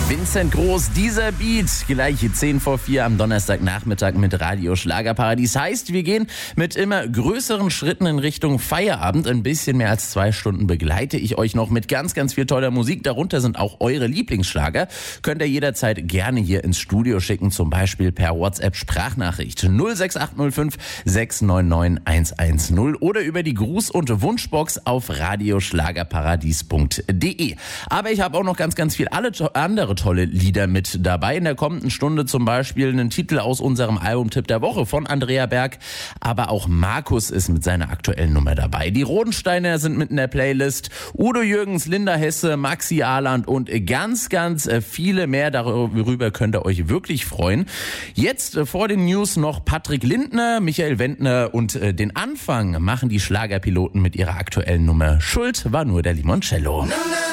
Vincent Groß, dieser Beat, gleich 3:10 am Donnerstagnachmittag mit Radio Schlagerparadies. Heißt, wir gehen mit immer größeren Schritten in Richtung Feierabend. Ein bisschen mehr als 2 Stunden begleite ich euch noch mit ganz, ganz viel toller Musik. Darunter sind auch eure Lieblingsschlager. Könnt ihr jederzeit gerne hier ins Studio schicken, zum Beispiel per WhatsApp-Sprachnachricht 06805 699 110 oder über die Gruß- und Wunschbox auf radioschlagerparadies.de. Aber ich habe auch noch ganz, ganz viel andere tolle Lieder mit dabei. In der kommenden Stunde zum Beispiel einen Titel aus unserem Albumtipp der Woche von Andrea Berg. Aber auch Markus ist mit seiner aktuellen Nummer dabei. Die Rodensteiner sind mit in der Playlist. Udo Jürgens, Linda Hesse, Maxi Ahland und ganz, ganz viele mehr. Darüber könnt ihr euch wirklich freuen. Jetzt vor den News noch Patrick Lindner, Michael Wendner und den Anfang machen die Schlagerpiloten mit ihrer aktuellen Nummer. Schuld war nur der Limoncello.